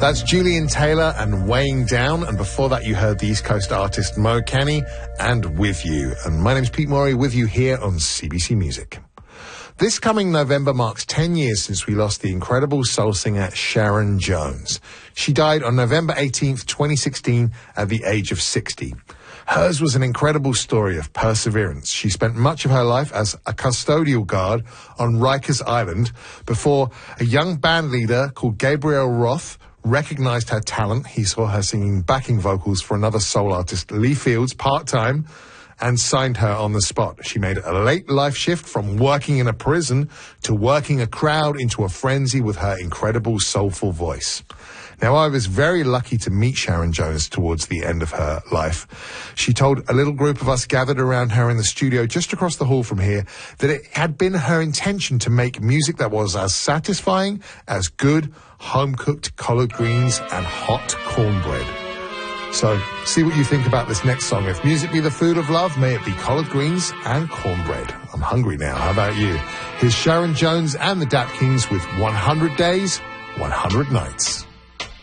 That's Julian Taylor and Weighing Down, and before that you heard the East Coast artist Mo Canny and With You. And my name's Pete Morey, with you here on CBC Music. This coming November marks 10 years since we lost the incredible soul singer Sharon Jones. She died on November 18th, 2016 at the age of 60. Hers was an incredible story of perseverance. She spent much of her life as a custodial guard on Rikers Island before a young band leader called Gabriel Roth recognized her talent. He saw her singing backing vocals for another soul artist, Lee Fields, part-time, and signed her on the spot. She made a late life shift from working in a prison to working a crowd into a frenzy with her incredible soulful voice. Now, I was very lucky to meet Sharon Jones towards the end of her life. She told a little group of us gathered around her in the studio just across the hall from here that it had been her intention to make music that was as satisfying as good, home-cooked collard greens and hot cornbread. So, see what you think about this next song. If music be the food of love, may it be collard greens and cornbread. I'm hungry now. How about you? Here's Sharon Jones and the Dap Kings with 100 Days, 100 Nights.